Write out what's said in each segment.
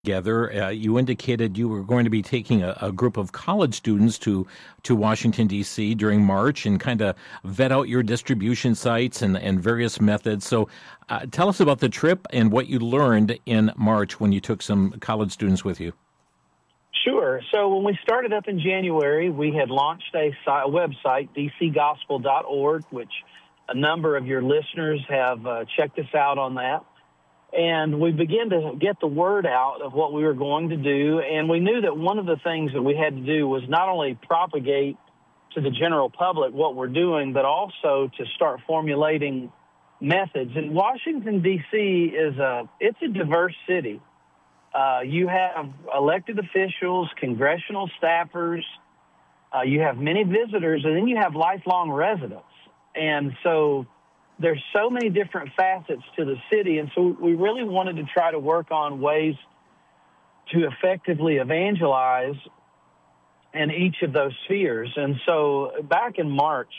together. You indicated you were going to be taking a group of college students to Washington, D.C. during March and kind of vet out your distribution sites and various methods. So tell us about the trip and what you learned in March when you took some college students with you. Sure. So when we started up in January, we had launched a website, dcgospel.org, which a number of your listeners have checked us out on that. And we began to get the word out of what we were going to do. And we knew that one of the things that we had to do was not only propagate to the general public what we're doing, but also to start formulating methods. And Washington, D.C. it's a diverse city. You have elected officials, congressional staffers, you have many visitors, and then you have lifelong residents. And so there's so many different facets to the city, and so we really wanted to try to work on ways to effectively evangelize in each of those spheres. And so back in March,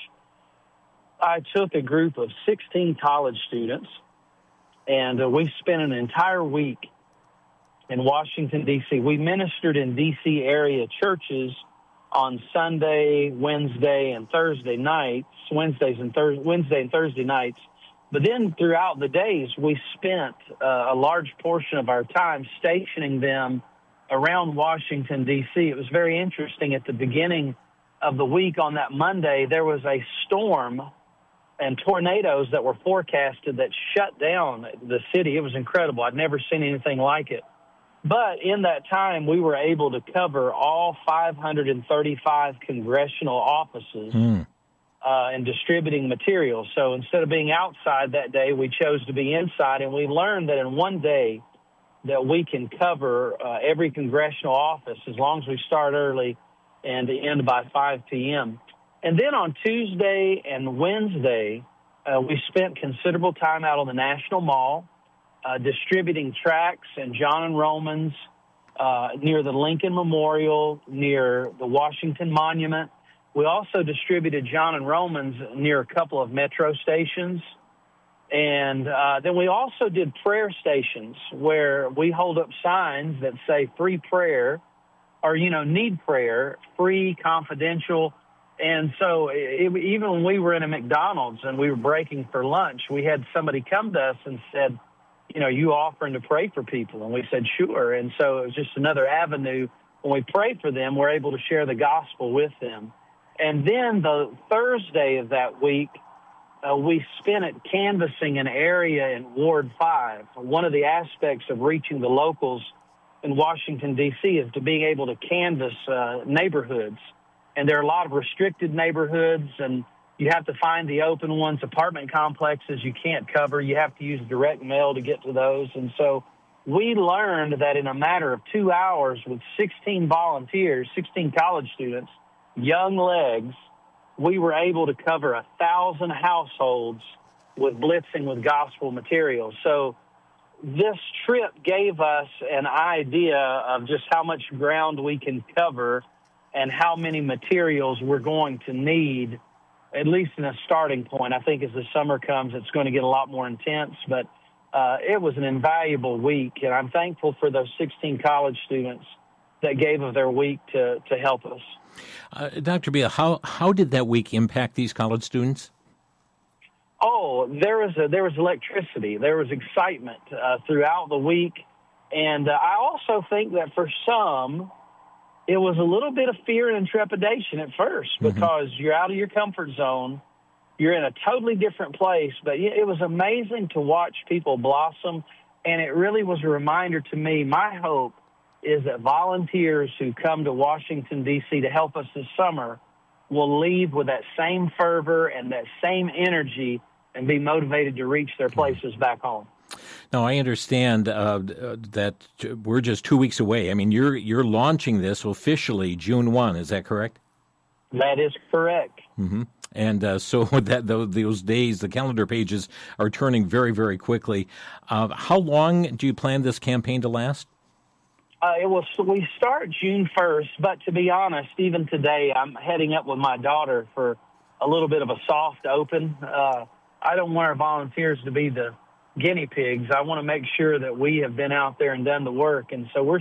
I took a group of 16 college students, and we spent an entire week in Washington, D.C. We ministered in D.C. area churches on Sunday, Wednesday, and Thursday nights, Wednesday and Thursday nights. But then throughout the days, we spent a large portion of our time stationing them around Washington, D.C. It was very interesting. At the beginning of the week on that Monday, there was a storm and tornadoes that were forecasted that shut down the city. It was incredible. I'd never seen anything like it. But in that time, we were able to cover all 535 congressional offices and distributing materials. So instead of being outside that day, we chose to be inside, and we learned that in one day that we can cover every congressional office as long as we start early and end by 5 p.m. And then on Tuesday and Wednesday, we spent considerable time out on the National Mall, distributing tracts and John and Romans near the Lincoln Memorial, near the Washington Monument. We also distributed John and Romans near a couple of metro stations. And then we also did prayer stations where we hold up signs that say free prayer or, need prayer, free, confidential. And so even when we were in a McDonald's and we were breaking for lunch, we had somebody come to us and said, you offering to pray for people? And we said, sure. And so it was just another avenue. When we pray for them, we're able to share the gospel with them. And then the Thursday of that week, we spent it canvassing an area in Ward 5. One of the aspects of reaching the locals in Washington, D.C. is to being able to canvass neighborhoods. And there are a lot of restricted neighborhoods, and you have to find the open ones. Apartment complexes you can't cover. You have to use direct mail to get to those. And so we learned that in a matter of 2 hours with 16 volunteers, 16 college students, young legs, we were able to cover 1,000 households with blitzing with gospel materials. So this trip gave us an idea of just how much ground we can cover and how many materials we're going to need, at least in a starting point. I think as the summer comes, it's going to get a lot more intense, but it was an invaluable week, and I'm thankful for those 16 college students that gave of their week to help us. Dr. Bia, how did that week impact these college students? Oh, there was electricity. There was excitement throughout the week, and I also think that for some, it was a little bit of fear and trepidation at first because you're out of your comfort zone. You're in a totally different place, but it was amazing to watch people blossom, and it really was a reminder to me. My hope is that volunteers who come to Washington, D.C. to help us this summer will leave with that same fervor and that same energy and be motivated to reach their places back home. Now, I understand that we're just 2 weeks away. I mean, you're launching this officially June 1. Is that correct? That is correct. Mm-hmm. And so those days, the calendar pages are turning very, very quickly. How long do you plan this campaign to last? We start June 1st, but to be honest, even today, I'm heading up with my daughter for a little bit of a soft open. I don't want our volunteers to be the guinea pigs. I want to make sure that we have been out there and done the work. And so we're